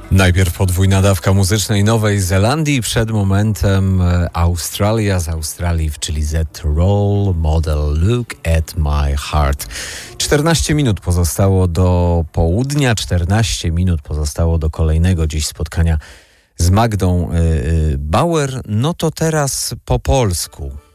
Najpierw podwójna dawka muzycznej Nowej Zelandii, przed momentem Australia z Australii, czyli Z Role Model Look at My Heart. 14 minut pozostało do południa, 14 minut pozostało do kolejnego dziś spotkania z Magdą Bauer. No to teraz po polsku.